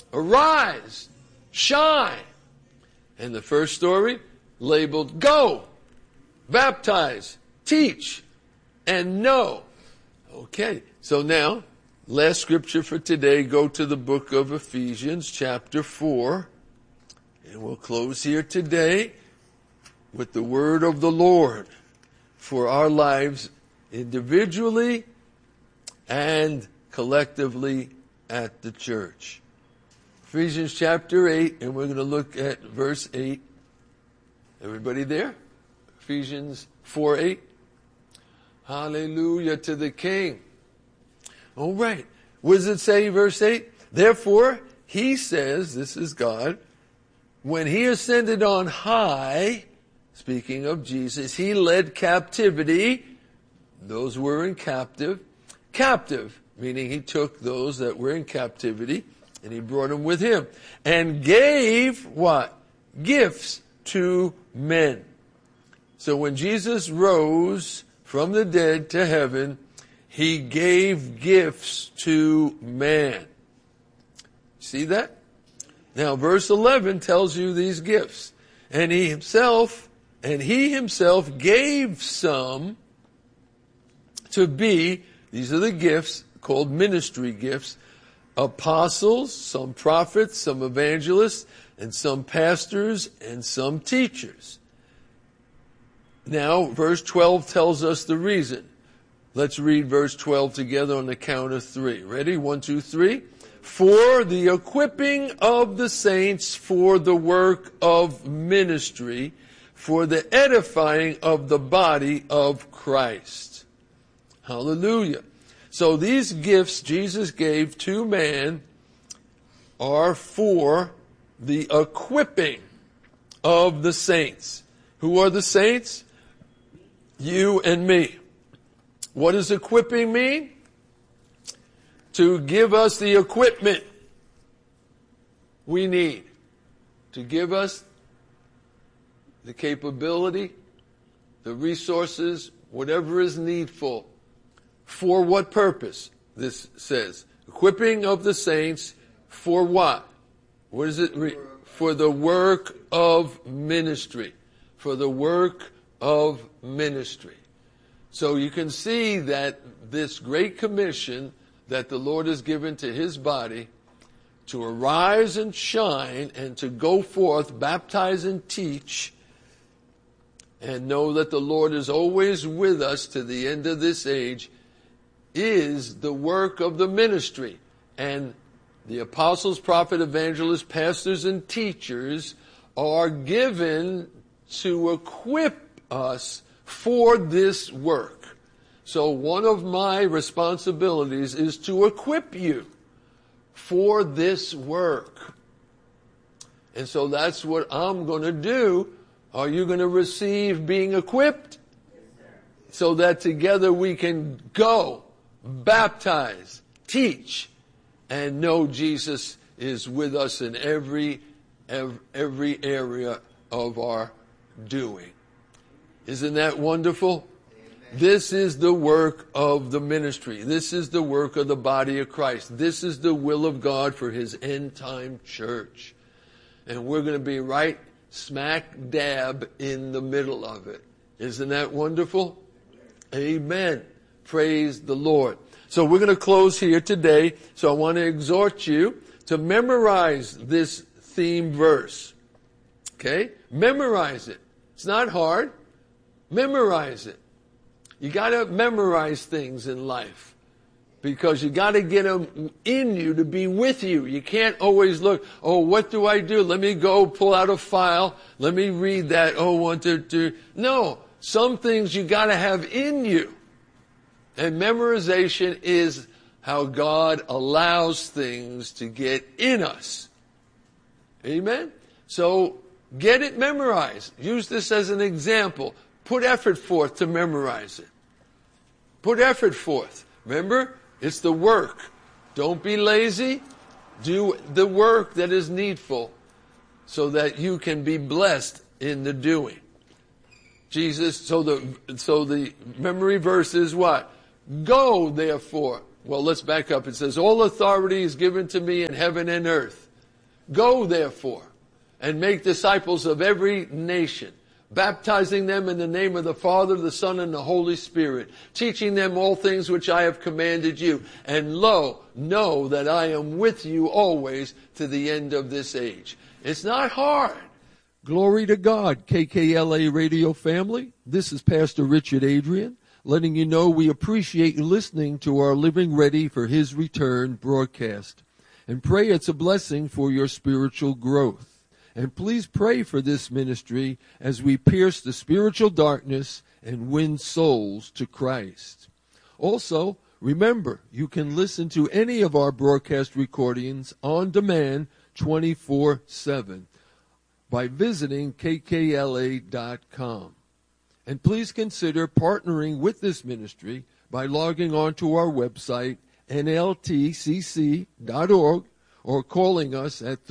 Arise, shine. And the first story labeled go, baptize, teach, and know. Okay, so now, last scripture for today, go to the book of Ephesians chapter 4. And we'll close here today with the word of the Lord for our lives individually and collectively at the church. Ephesians chapter 8, and we're going to look at verse 8. Everybody there? Ephesians 4:8. Hallelujah to the King. All right. What does it say, verse 8? Therefore, he says, this is God, when he ascended on high, speaking of Jesus, he led captivity, those were in captive, meaning he took those that were in captivity, and he brought them with him, and gave what? Gifts to men. So when Jesus rose from the dead to heaven, he gave gifts to man. See that? Now verse 11 tells you these gifts. And he himself gave some to be, these are the gifts called ministry gifts, apostles, some prophets, some evangelists, and some pastors, and some teachers. Now, verse 12 tells us the reason. Let's read verse 12 together on the count of 3. Ready? 1, 2, 3. For the equipping of the saints for the work of ministry, for the edifying of the body of Christ. Hallelujah. So these gifts Jesus gave to man are for the equipping of the saints. Who are the saints? You and me. What does equipping mean? To give us the equipment we need. To give us the capability, the resources, whatever is needful. For what purpose? This says, equipping of the saints for what? What is it? For the work of ministry. For the work of ministry. So you can see that this great commission that the Lord has given to his body to arise and shine and to go forth, baptize and teach, and know that the Lord is always with us to the end of this age, is the work of the ministry. And the apostles, prophets, evangelists, pastors, and teachers are given to equip us for this work. So one of my responsibilities is to equip you for this work. And so that's what I'm going to do. Are you going to receive being equipped? So that together we can go, baptize, teach, and know Jesus is with us in every area of our doing. Isn't that wonderful? Amen. This is the work of the ministry. This is the work of the body of Christ. This is the will of God for his end time church. And we're going to be right smack dab in the middle of it. Isn't that wonderful? Amen. Praise the Lord. So we're going to close here today. So I want to exhort you to memorize this theme verse. Okay? Memorize it. It's not hard. Memorize it. You got to memorize things in life because you got to get them in you to be with you. You can't always look, oh, what do I do? Let me go pull out a file. Let me read that. Oh, 1, 2, 2. No, some things you got to have in you. And memorization is how God allows things to get in us. Amen? So get it memorized. Use this as an example. Put effort forth to memorize it. Put effort forth. Remember, it's the work. Don't be lazy. Do the work that is needful so that you can be blessed in the doing. Jesus, so the memory verse is what? Go, therefore. Well, let's back up. It says, all authority is given to me in heaven and earth. Go, therefore, and make disciples of every nation, baptizing them in the name of the Father, the Son, and the Holy Spirit, teaching them all things which I have commanded you. And lo, know that I am with you always to the end of this age. It's not hard. Glory to God, KKLA radio family. This is Pastor Richard Adrian, letting you know we appreciate you listening to our Living Ready for His Return broadcast. And pray it's a blessing for your spiritual growth. And please pray for this ministry as we pierce the spiritual darkness and win souls to Christ. Also, remember, you can listen to any of our broadcast recordings on demand 24/7 by visiting kkla.com. And please consider partnering with this ministry by logging on to our website, nltcc.org, or calling us at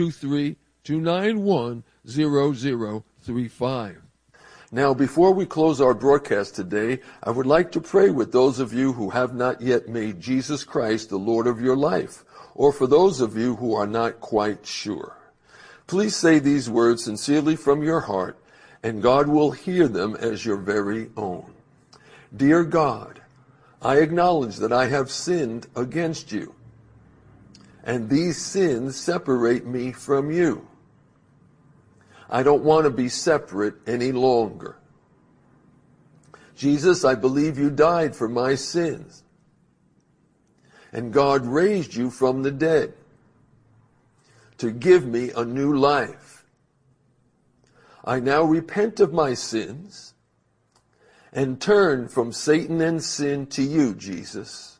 323-291-0035. Now, before we close our broadcast today, I would like to pray with those of you who have not yet made Jesus Christ the Lord of your life, or for those of you who are not quite sure. Please say these words sincerely from your heart, and God will hear them as your very own. Dear God, I acknowledge that I have sinned against you, and these sins separate me from you. I don't want to be separate any longer. Jesus, I believe you died for my sins, and God raised you from the dead to give me a new life. I now repent of my sins and turn from Satan and sin to you, Jesus.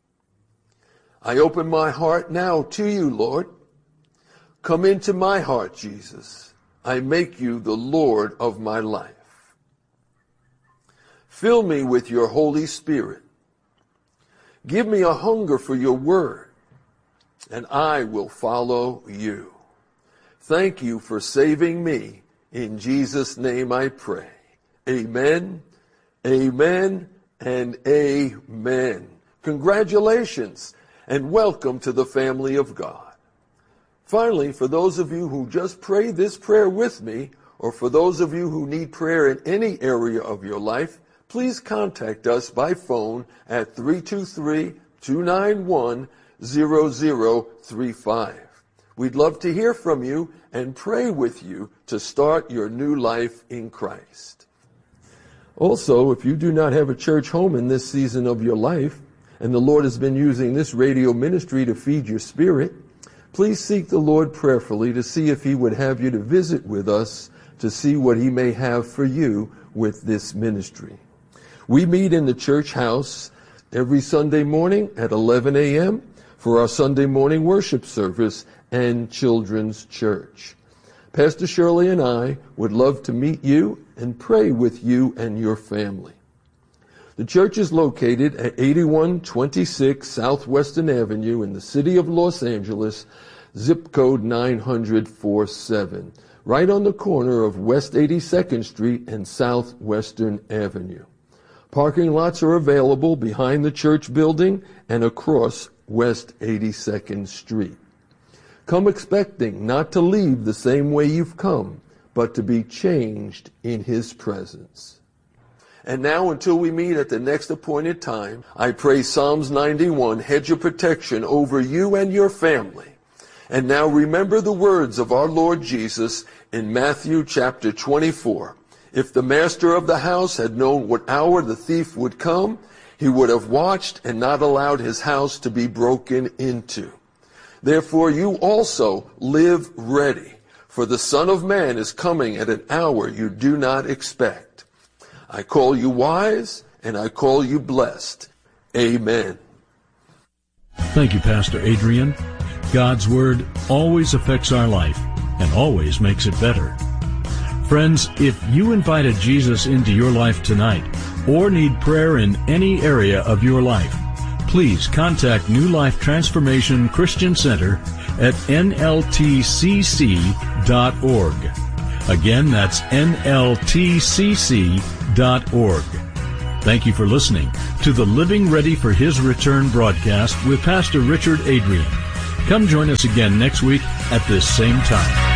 I open my heart now to you, Lord. Come into my heart, Jesus. I make you the Lord of my life. Fill me with your Holy Spirit. Give me a hunger for your word, and I will follow you. Thank you for saving me. In Jesus' name I pray. Amen, amen, and amen. Congratulations, and welcome to the family of God. Finally, for those of you who just prayed this prayer with me, or for those of you who need prayer in any area of your life, please contact us by phone at 323-291-0035. We'd love to hear from you and pray with you to start your new life in Christ. Also, if you do not have a church home in this season of your life, and the Lord has been using this radio ministry to feed your spirit, please seek the Lord prayerfully to see if He would have you to visit with us to see what He may have for you with this ministry. We meet in the church house every Sunday morning at 11 a.m. for our Sunday morning worship service and children's church. Pastor Shirley and I would love to meet you and pray with you and your family. The church is located at 8126 Southwestern Avenue in the city of Los Angeles, zip code 90047, right on the corner of West 82nd Street and Southwestern Avenue. Parking lots are available behind the church building and across West 82nd Street. Come expecting not to leave the same way you've come, but to be changed in His presence. And now, until we meet at the next appointed time, I pray Psalms 91 hedge of protection over you and your family. And now remember the words of our Lord Jesus in Matthew chapter 24. If the master of the house had known what hour the thief would come, he would have watched and not allowed his house to be broken into. Therefore you also live ready, for the Son of Man is coming at an hour you do not expect. I call you wise, and I call you blessed. Amen. Thank you, Pastor Adrian. God's Word always affects our life and always makes it better. Friends, if you invited Jesus into your life tonight or need prayer in any area of your life, please contact New Life Transformation Christian Center at nltcc.org. Again, that's nltcc.org. Thank you for listening to the Living Ready for His Return broadcast with Pastor Richard Adrian. Come join us again next week at this same time.